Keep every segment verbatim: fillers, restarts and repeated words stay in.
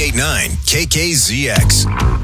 ninety-eight point nine K K Z X.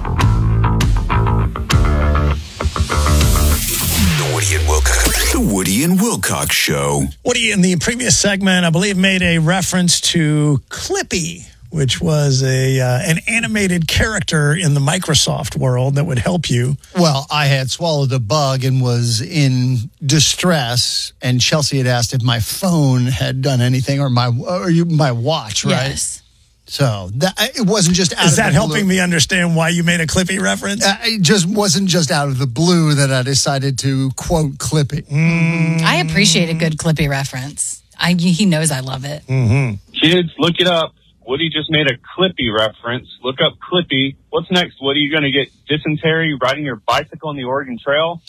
The Woody and Wilcox. The Woody and Wilcox Show. Woody, in the previous segment, I believe, made a reference to Clippy, which was a uh, an animated character in the Microsoft world that would help you. Well, I had swallowed a bug and was in distress, and Chelsea had asked if my phone had done anything, or my or you, my watch, right? Yes. So that, it wasn't just out Is of that the helping blue. me understand why you made a Clippy reference? Uh, it just wasn't just out of the blue that I decided to quote Clippy. Mm. I appreciate a good Clippy reference. I, he knows I love it. Mm-hmm. Kids, look it up. Woody just made a Clippy reference. Look up Clippy. What's next, Woody? You going to get dysentery riding your bicycle on the Oregon Trail?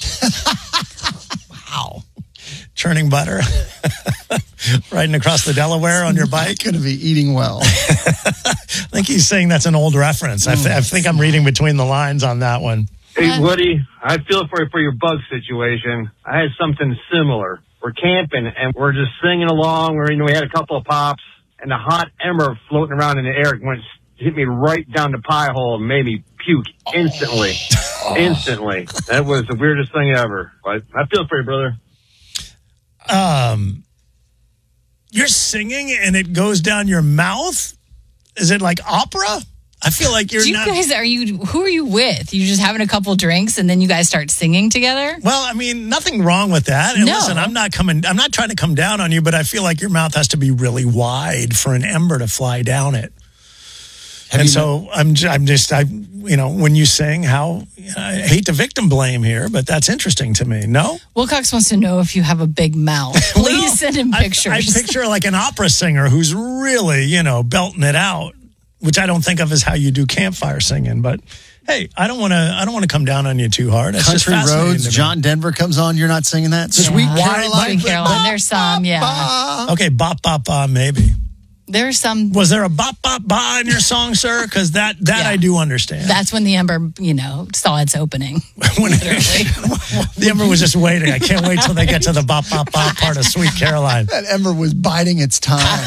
Wow. Churning butter. Riding across the Delaware on your bike. Going to be eating well. I think he's saying that's an old reference. I, th- I think I'm reading between the lines on that one. Hey, Woody, I feel for for your bug situation. I had something similar. We're camping, and we're just singing along. We're, you know, we had a couple of pops, and the hot ember floating around in the air went hit me right down the pie hole and made me puke instantly. Oh. Instantly. That was the weirdest thing ever. But I feel for you, brother. Um, you're singing and it goes down your mouth? Is it like opera? I feel like you're Do you not... guys, are you, who are you with? You just having a couple drinks and then you guys start singing together? Well, I mean, nothing wrong with that. And no. listen, I'm not coming, I'm not trying to come down on you, but I feel like your mouth has to be really wide for an ember to fly down it. Have and so been- I'm, j- I'm just, I, you know, when you sing, how, I hate to victim blame here, but that's interesting to me. No? Wilcox wants to know if you have a big mouth. Please well, send him pictures. I, I picture like an opera singer who's really, you know, belting it out, which I don't think of as how you do campfire singing, but hey, I don't want to, I don't want to come down on you too hard. That's Country Roads, John Denver comes on, you're not singing that? Yeah. Sweet Yeah. Caroline. Sweet Caroline, there's some, yeah. Okay, bop, bop, bop, maybe. There's some. Was there a bop, bop, ba in your song, sir? Because that, that yeah. I do understand. That's when the ember, you know, saw its opening. when the ember was just waiting. I can't wait till they get to the bop, bop, bop part of Sweet Caroline. That ember was biding its time.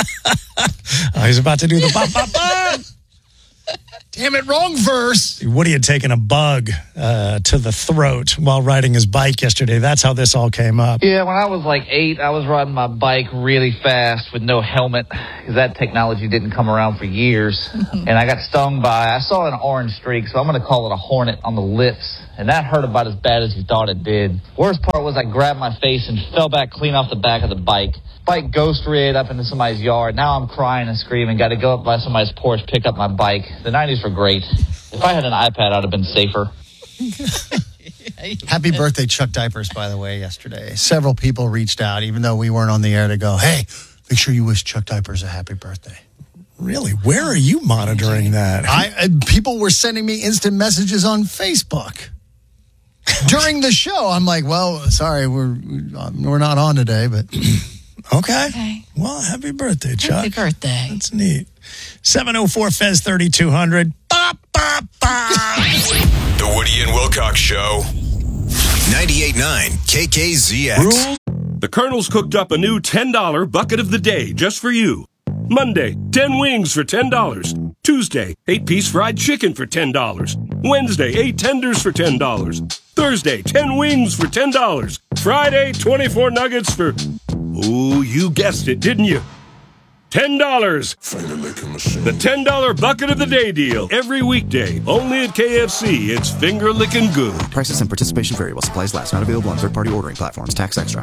Oh, he's about to do the bop, bop, bop. Damn it, wrong verse. Woody had taken a bug uh, to the throat while riding his bike yesterday. That's how this all came up. Yeah, when I was like eight, I was riding my bike really fast with no helmet because that technology didn't come around for years. And I got stung by, I saw an orange streak, so I'm going to call it a hornet on the lips. And that hurt about as bad as you thought it did. Worst part was I grabbed my face and fell back clean off the back of the bike. Bike ghost reared up into somebody's yard. Now I'm crying and screaming. Got to go up by somebody's porch, pick up my bike. The nineties were great. If I had an iPad, I'd have been safer. Happy birthday, Chuck Diapers, by the way, yesterday. Several people reached out, even though we weren't on the air, to go, hey, make sure you wish Chuck Diapers a happy birthday. Really? Where are you monitoring that? I, I People were sending me instant messages on Facebook. During the show, I'm like, well, sorry, we're we're not on today, but... Okay. okay. Well, happy birthday, Chuck. Happy birthday. That's neat. seven oh four Fez thirty-two hundred. Bop, bop, bop. The Woody and Wilcox Show. ninety-eight point nine K K Z X. Rules. The Colonel's cooked up a new ten dollar bucket of the day just for you. Monday, ten wings for ten dollars. Tuesday, eight-piece fried chicken for ten dollars. Wednesday, eight tenders for ten dollars. Thursday, ten wings for ten dollars. Friday, twenty-four nuggets for... Oh, you guessed it, didn't you? ten dollars. The ten dollar bucket of the day deal. Every weekday. Only at K F C. It's finger licking good. Prices and participation vary while supplies last. Not available on third-party ordering platforms. Tax extra.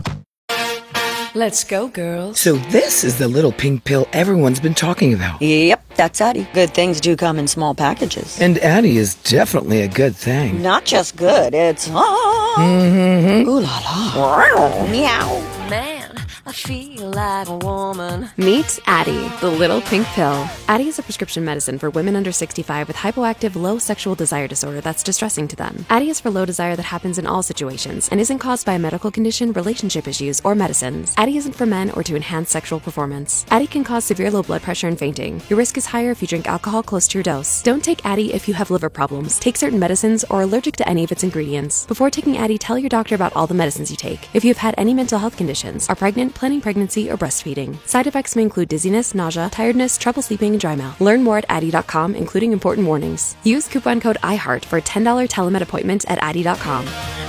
Let's go, girls. So this is the little pink pill everyone's been talking about. Yep, that's Addie. Good things do come in small packages. And Addie is definitely a good thing. Not just good, it's... Ah. Mm-hmm. Ooh la la. Meow. Man, I feel like a woman. Meet Addie, the little pink pill. Addie is a prescription medicine for women under sixty-five with hypoactive low sexual desire disorder that's distressing to them. Addie is for low desire that happens in all situations and isn't caused by a medical condition, relationship issues, or medicines. Addie isn't for men or to enhance sexual performance. Addie can cause severe low blood pressure and fainting. Your risk is higher if you drink alcohol close to your dose. Don't take Addie if you have liver problems, take certain medicines, or are allergic to any of its ingredients. Before taking Addie, tell your doctor about all the medicines you take. If you have had any mental health conditions, are pregnant, planning pregnancy or breastfeeding. Side effects may include dizziness, nausea, tiredness, trouble sleeping, and dry mouth. Learn more at addy dot com, including important warnings. Use coupon code iHeart for a ten dollars telemed appointment at addy dot com.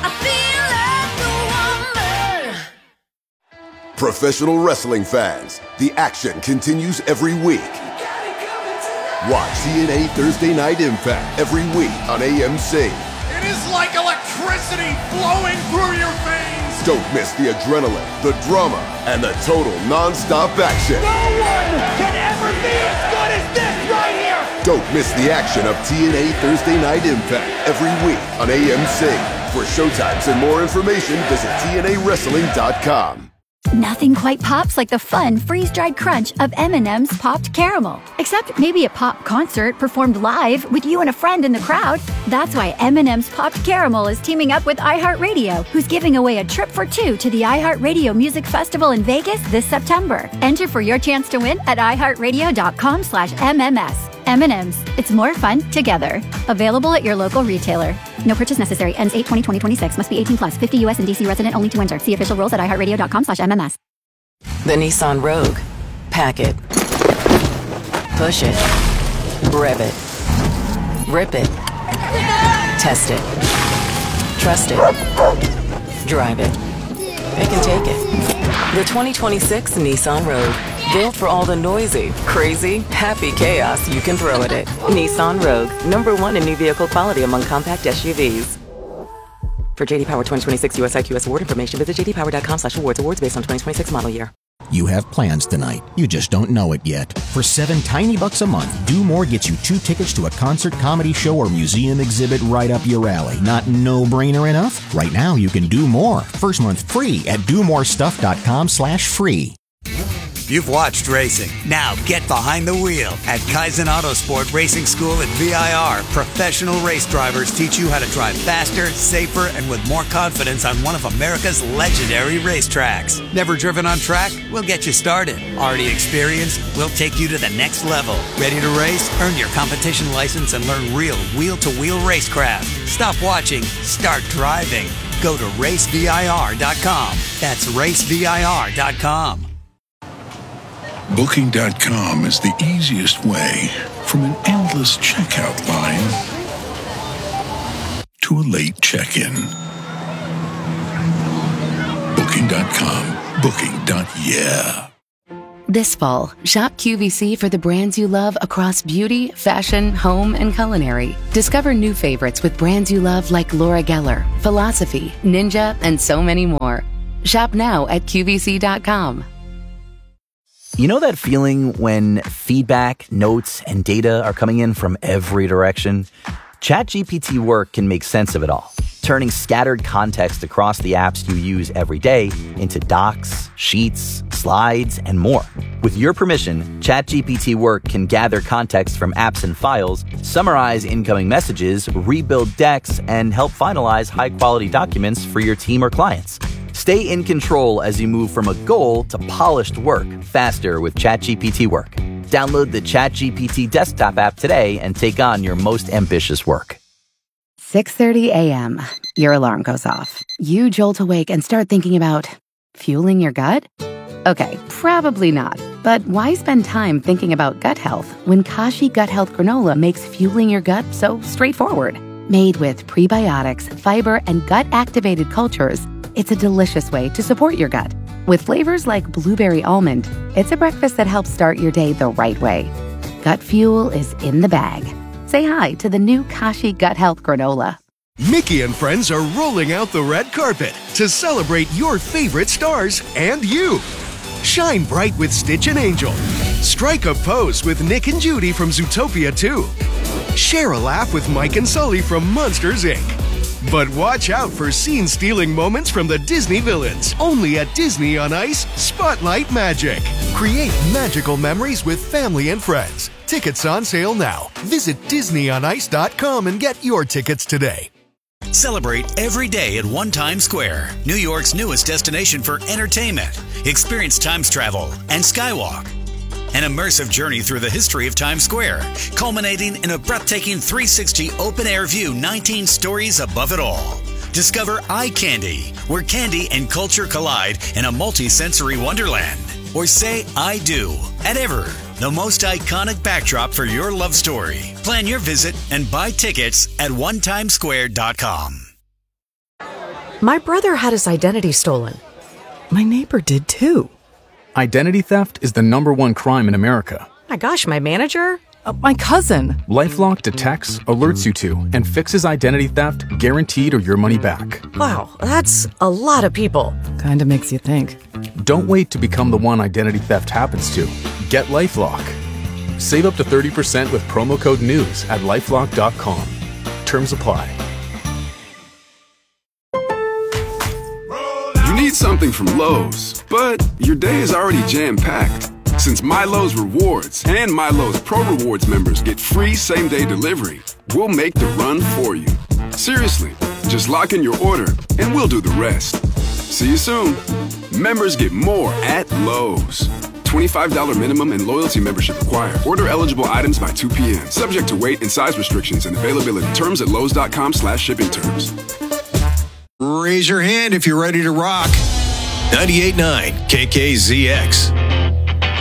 Professional wrestling fans, the action continues every week. Watch T N A Thursday Night Impact every week on A M C. It is like electricity flowing through your veins. Don't miss the adrenaline, the drama, and the total non-stop action. No one can ever be as good as this right here. Don't miss the action of T N A Thursday Night Impact every week on A M C. For showtimes and more information, visit T N A wrestling dot com. Nothing quite pops like the fun, freeze-dried crunch of M and M's Popped Caramel. Except maybe a pop concert performed live with you and a friend in the crowd. That's why M and M's Popped Caramel is teaming up with iHeartRadio, who's giving away a trip for two to the iHeartRadio Music Festival in Vegas this September. Enter for your chance to win at iHeartRadio dot com slash M M S. M and M's. It's more fun together. Available at your local retailer. No purchase necessary. Ends eight twenty twenty twenty-six. Must be eighteen plus. fifty U S and D C resident only to enter. See official rules at iHeartRadio dot com slash M M S. The Nissan Rogue. Pack it. Push it. Rev it. Rip it. Test it. Trust it. Drive it. It can take it. The twenty twenty-six Nissan Rogue. Built for all the noisy, crazy, happy chaos you can throw at it. Nissan Rogue. Number one in new vehicle quality among compact S U Vs. For J D Power twenty twenty-six U S I Q S award information, visit j d power dot com slash awards. Awards based on twenty twenty-six model year. You have plans tonight. You just don't know it yet. For seven tiny bucks a month, Do More gets you two tickets to a concert, comedy show, or museum exhibit right up your alley. Not no-brainer enough? Right now, you can do more. First month free at do more stuff dot com slash free. You've watched racing. Now get behind the wheel. At Kaizen Autosport Racing School at V I R, professional race drivers teach you how to drive faster, safer, and with more confidence on one of America's legendary racetracks. Never driven on track? We'll get you started. Already experienced? We'll take you to the next level. Ready to race? Earn your competition license and learn real wheel-to-wheel racecraft. Stop watching. Start driving. Go to race V I R dot com. That's race V I R dot com. Booking dot com is the easiest way from an endless checkout line to a late check-in. Booking dot com. Booking. Yeah. This fall, shop Q V C for the brands you love across beauty, fashion, home, and culinary. Discover new favorites with brands you love like Laura Geller, Philosophy, Ninja, and so many more. Shop now at Q V C dot com. You know that feeling when feedback, notes, and data are coming in from every direction? ChatGPT Work can make sense of it all, turning scattered context across the apps you use every day into docs, sheets, slides, and more. With your permission, ChatGPT Work can gather context from apps and files, summarize incoming messages, rebuild decks, and help finalize high-quality documents for your team or clients. Stay in control as you move from a goal to polished work faster with ChatGPT Work. Download the ChatGPT desktop app today and take on your most ambitious work. six thirty a.m. Your alarm goes off. You jolt awake and start thinking about fueling your gut? Okay, probably not. But why spend time thinking about gut health when Kashi Gut Health Granola makes fueling your gut so straightforward? Made with prebiotics, fiber, and gut-activated cultures, it's a delicious way to support your gut. With flavors like blueberry almond, it's a breakfast that helps start your day the right way. Gut fuel is in the bag. Say hi to the new Kashi Gut Health Granola. Mickey and friends are rolling out the red carpet to celebrate your favorite stars and you. Shine bright with Stitch and Angel. Strike a pose with Nick and Judy from Zootopia two. Share a laugh with Mike and Sully from Monsters, Incorporated. But watch out for scene-stealing moments from the Disney villains. Only at Disney on Ice, Spotlight Magic. Create magical memories with family and friends. Tickets on sale now. Visit disney on ice dot com and get your tickets today. Celebrate every day at One Times Square, New York's newest destination for entertainment. Experience Times Travel and Skywalk. An immersive journey through the history of Times Square, culminating in a breathtaking three sixty open-air view nineteen stories above it all. Discover Eye Candy, where candy and culture collide in a multi-sensory wonderland. Or say I do at Ever, the most iconic backdrop for your love story. Plan your visit and buy tickets at one time square dot com. My brother had his identity stolen. My neighbor did too. Identity theft is the number one crime in America. My gosh, my manager? Uh, my cousin. LifeLock detects, alerts you to, and fixes identity theft guaranteed or your money back. Wow, that's a lot of people. Kinda makes you think. Don't wait to become the one identity theft happens to. Get LifeLock. Save up to thirty percent with promo code NEWS at lifelock dot com. Terms apply. You need something from Lowe's, but your day is already jam-packed. Since Milo's Rewards and Milo's Pro Rewards members get free same-day delivery, we'll make the run for you. Seriously, just lock in your order and we'll do the rest. See you soon. Members get more at Lowe's. twenty-five dollars minimum and loyalty membership required. Order eligible items by two p.m. Subject to weight and size restrictions and availability. Terms at lowes dot com slash shipping terms. Raise your hand if you're ready to rock. ninety-eight point nine K K Z X.